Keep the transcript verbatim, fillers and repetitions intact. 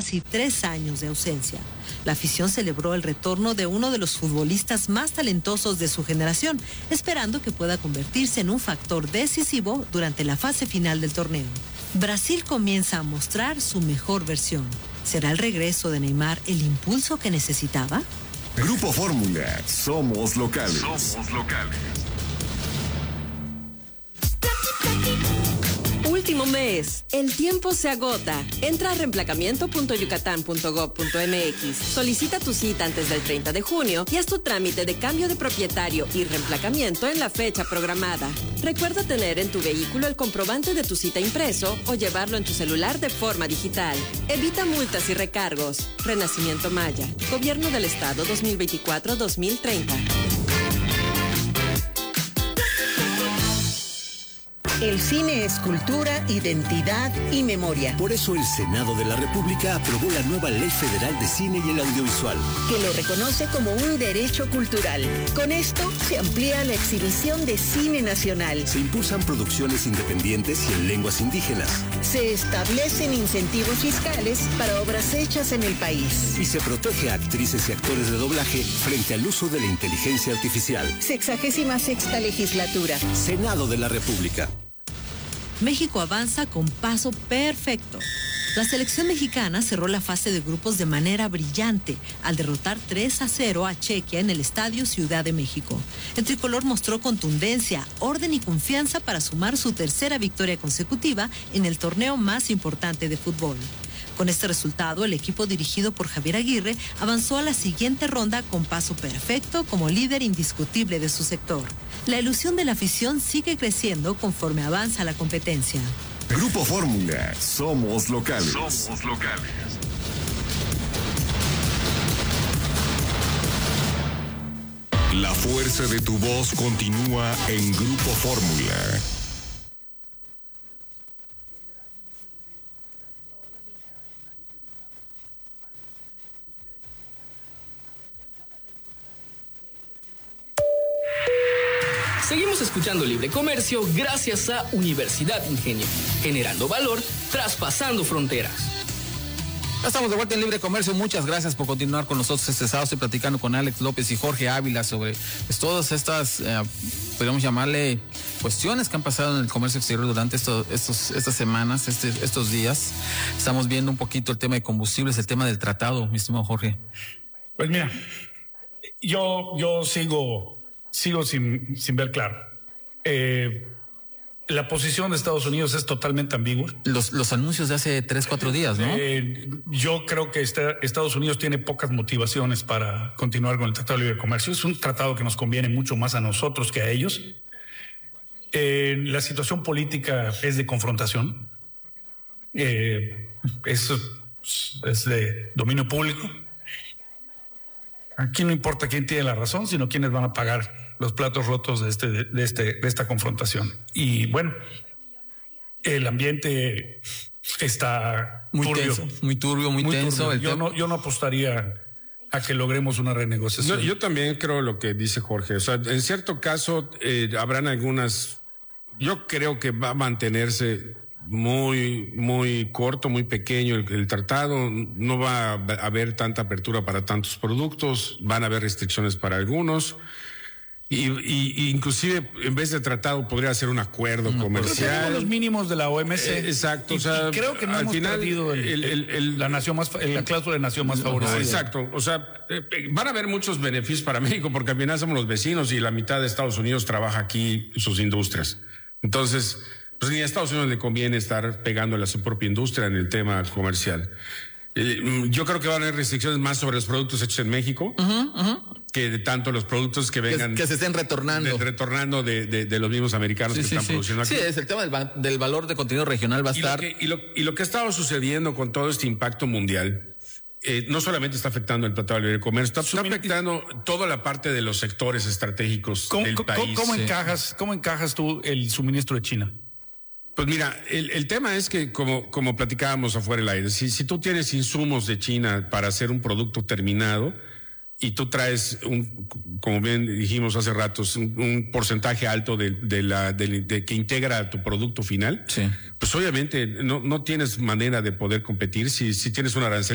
casi tres años de ausencia. La afición celebró el retorno de uno de los futbolistas más talentosos de su generación, esperando que pueda convertirse en un factor decisivo durante la fase final del torneo. Brasil comienza a mostrar su mejor versión. ¿Será el regreso de Neymar el impulso que necesitaba? Grupo Fórmula, somos locales. Somos locales. Último mes. El tiempo se agota. Entra a reemplacamiento punto yucatán punto gob punto mx. Solicita tu cita antes del treinta de junio y haz tu trámite de cambio de propietario y reemplacamiento en la fecha programada. Recuerda tener en tu vehículo el comprobante de tu cita impreso o llevarlo en tu celular de forma digital. Evita multas y recargos. Renacimiento Maya. Gobierno del Estado dos mil veinticuatro a dos mil treinta. El cine es cultura, identidad y memoria. Por eso el Senado de la República aprobó la nueva Ley Federal de Cine y el Audiovisual, que lo reconoce como un derecho cultural. Con esto se amplía la exhibición de cine nacional. Se impulsan producciones independientes y en lenguas indígenas. Se establecen incentivos fiscales para obras hechas en el país. Y se protege a actrices y actores de doblaje frente al uso de la inteligencia artificial. Sexagésima sexta legislatura. Senado de la República. México avanza con paso perfecto. La selección mexicana cerró la fase de grupos de manera brillante al derrotar tres a cero a Chequia en el Estadio Ciudad de México. El tricolor mostró contundencia, orden y confianza para sumar su tercera victoria consecutiva en el torneo más importante de fútbol. Con este resultado, el equipo dirigido por Javier Aguirre avanzó a la siguiente ronda con paso perfecto como líder indiscutible de su sector. La ilusión de la afición sigue creciendo conforme avanza la competencia. Grupo Fórmula, somos locales. Somos locales. La fuerza de tu voz continúa en Grupo Fórmula. Seguimos escuchando Libre Comercio gracias a Universidad Ingenio, generando valor, traspasando fronteras. Ya estamos de vuelta en Libre Comercio. Muchas gracias por continuar con nosotros este sábado. Estoy platicando con Alex López y Jorge Ávila sobre pues, todas estas, eh, podríamos llamarle, cuestiones que han pasado en el comercio exterior durante estos, estos, estas semanas, este, estos días. Estamos viendo un poquito el tema de combustibles, el tema del tratado, mi estimado Jorge. Pues mira, yo, yo sigo... Sigo sin, sin ver claro. Eh, la posición de Estados Unidos es totalmente ambigua. Los, los anuncios de hace tres, cuatro días, ¿no? Eh, yo creo que este, Estados Unidos tiene pocas motivaciones para continuar con el Tratado de Libre Comercio. Es un tratado que nos conviene mucho más a nosotros que a ellos. Eh, la situación política es de confrontación. Eh, es, es de dominio público. Aquí no importa quién tiene la razón, sino quiénes van a pagar los platos rotos de este, de este, de esta confrontación. Y bueno, el ambiente está muy turbio, tenso, muy turbio, muy, muy tenso. Turbio. Yo no, yo no apostaría a que logremos una renegociación. No, yo también creo lo que dice Jorge. O sea, en cierto caso eh, habrán algunas. Yo creo que va a mantenerse muy, muy corto, muy pequeño el, el tratado. No va a haber tanta apertura para tantos productos. Van a haber restricciones para algunos. Y, y, y inclusive en vez de tratado podría ser un acuerdo no, comercial. Tenemos los mínimos de la O M C. Eh, exacto. Y, o sea, y creo que no hemos final, perdido el, el, el, el, la nación más, la cláusula de nación más favorecida. Exacto. O sea, eh, van a haber muchos beneficios para México porque al final somos los vecinos y la mitad de Estados Unidos trabaja aquí sus industrias. Entonces, pues ni a Estados Unidos le conviene estar pegándole a su propia industria en el tema comercial. Eh, yo creo que van a haber restricciones más sobre los productos hechos en México. Uh-huh, uh-huh. Que de tanto los productos que vengan... Que, que se estén retornando. De, retornando de, de, de los mismos americanos sí, que sí, están sí. produciendo aquí. Sí, es el tema del, del valor de contenido regional va a y estar... Lo que, y, lo, y lo que ha estado sucediendo con todo este impacto mundial, eh, no solamente está afectando el Tratado de Libre Comercio, está, está afectando toda la parte de los sectores estratégicos ¿Cómo, del ¿cómo, país. ¿cómo, sí. encajas, ¿Cómo encajas tú el suministro de China? Pues mira, el, el tema es que, como, como platicábamos afuera del aire, si, si tú tienes insumos de China para hacer un producto terminado, y tú traes, un, como bien dijimos hace ratos, un, un porcentaje alto de, de la de, de que integra tu producto final, sí. pues obviamente no, no tienes manera de poder competir si, si tienes un arancel